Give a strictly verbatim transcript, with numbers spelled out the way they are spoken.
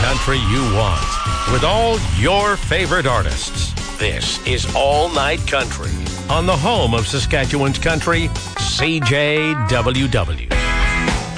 country you want with all your favorite artists. This is All Night Country on the home of Saskatchewan's country, C J W W.